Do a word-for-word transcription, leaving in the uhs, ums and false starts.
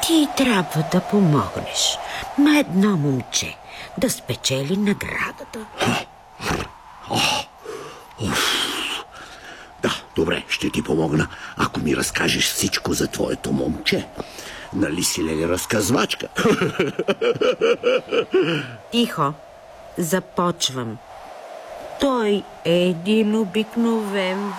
Ти трябва да помогнеш на едно момче да спечели наградата. Да, добре, ще ти помогна, ако ми разкажеш всичко за твоето момче. Нали си, Лели, разказвачка? Тихо, започвам. Той е един обикновен